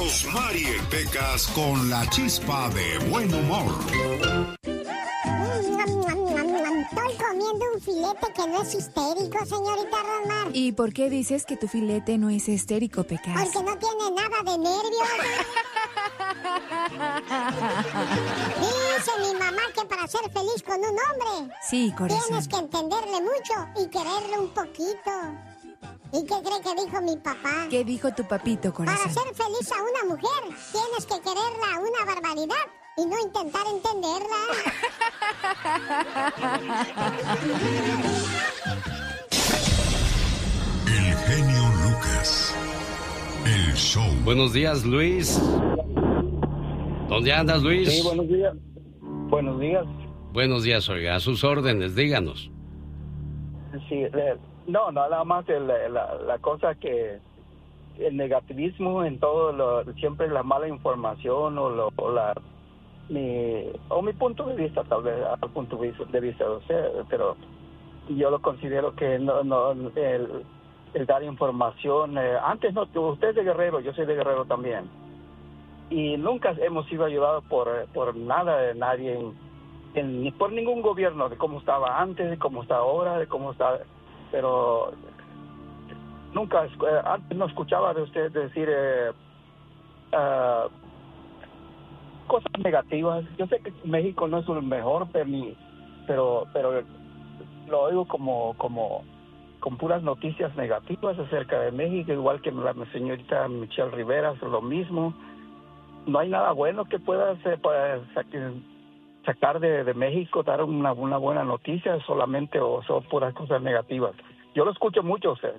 Los Marielpecas con la chispa de buen humor. Estoy comiendo un filete que no es histérico, señorita Rosmar. ¿Y por qué dices que tu filete no es histérico, Pecas? Porque no tiene nada de nervios. Dice mi mamá que para ser feliz con un hombre, sí, corazón, tienes que entenderle mucho y quererle un poquito. ¿Y qué cree que dijo mi papá? ¿Qué dijo tu papito, corazón? Para ser feliz a una mujer, tienes que quererla una barbaridad y no intentar entenderla. El genio Lucas. El show. Buenos días, Luis. ¿Dónde andas, Luis? Sí, buenos días. Buenos días. Buenos días, oiga. A sus órdenes, díganos. Sí, no, nada más la cosa que el negativismo en todo, siempre la mala información mi punto de vista, tal vez al punto de vista de usted, pero yo lo considero que el dar información, antes no, usted es de Guerrero, yo soy de Guerrero también, y nunca hemos sido ayudados por nada de nadie, ni por ningún gobierno, de cómo estaba antes, de cómo está ahora, de cómo está, pero nunca, antes no escuchaba de usted decir cosas negativas. Yo sé que México no es el mejor, pero lo oigo como con puras noticias negativas acerca de México, igual que la señorita Michelle Rivera, es lo mismo. No hay nada bueno que pueda hacer para sacar de México, dar una buena noticia, solamente o son puras cosas negativas. Yo lo escucho mucho, usted,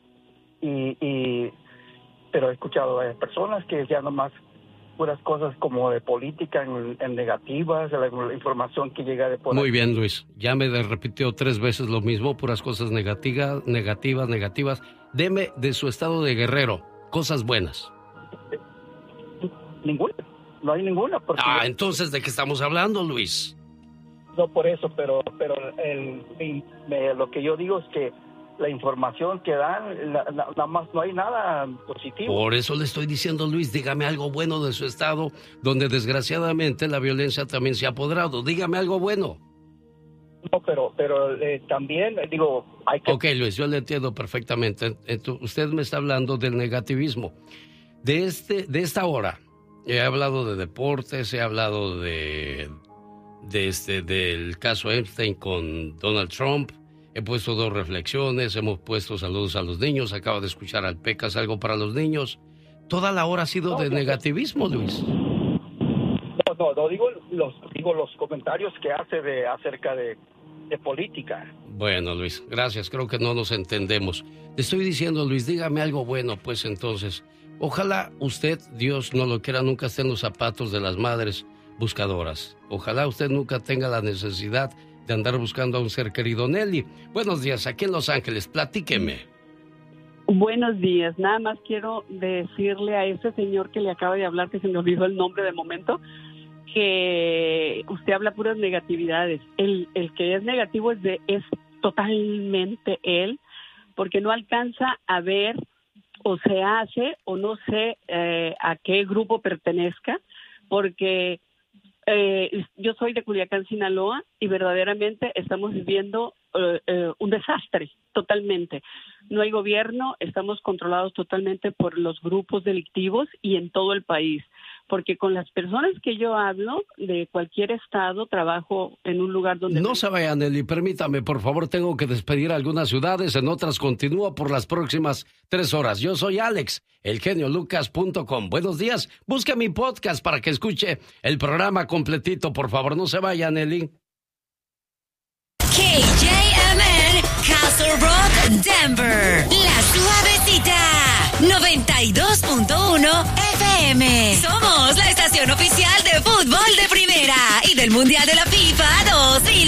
pero he escuchado a personas que ya nomás puras cosas como de política en negativas, la información que llega de por Muy ahí. bien, Luis. Ya me repitió 3 veces lo mismo, puras cosas negativas. Deme de su estado de Guerrero, cosas buenas. Ninguna, no hay ninguna. Porque Entonces, ¿de qué estamos hablando, Luis? no por eso, pero lo que yo digo es que la información que dan, nada más no hay nada positivo. Por eso le estoy diciendo, Luis, dígame algo bueno de su estado, donde desgraciadamente la violencia también se ha apoderado. Dígame algo bueno. No, pero también, digo, hay que... Ok, Luis, yo le entiendo perfectamente. Usted me está hablando del negativismo. De esta hora, he hablado de deportes, he hablado del caso Epstein con Donald Trump. He puesto 2 reflexiones, hemos puesto saludos a los niños, acabo de escuchar al Pecas, algo para los niños. Toda la hora ha sido de negativismo, Luis. No, digo los comentarios que hace acerca de política. Bueno, Luis, gracias, creo que no nos entendemos. Le estoy diciendo, Luis, dígame algo bueno, pues entonces. Ojalá usted, Dios no lo quiera, nunca esté en los zapatos de las madres buscadoras. Ojalá usted nunca tenga la necesidad de andar buscando a un ser querido. Nelly, buenos días, aquí en Los Ángeles, platíqueme. Buenos días, nada más quiero decirle a ese señor que le acaba de hablar, que se me olvidó el nombre de momento, que usted habla puras negatividades. El que es negativo es totalmente él, porque no alcanza a ver o se hace o no sé a qué grupo pertenezca, porque yo soy de Culiacán, Sinaloa, y verdaderamente estamos viviendo un desastre totalmente. No hay gobierno, estamos controlados totalmente por los grupos delictivos y en todo el país. Porque con las personas que yo hablo, de cualquier estado, trabajo en un lugar donde... No se vaya, Nelly, permítame, por favor, tengo que despedir a algunas ciudades, en otras continúo por las próximas 3 horas. Yo soy Alex, elgeniolucas.com. Buenos días, busque mi podcast para que escuche el programa completito, por favor, no se vaya, Nelly. KJMN, Castle Rock, Denver, La Suavecita, 92.1 FM. Somos la estación oficial de fútbol de primera y del Mundial de la FIFA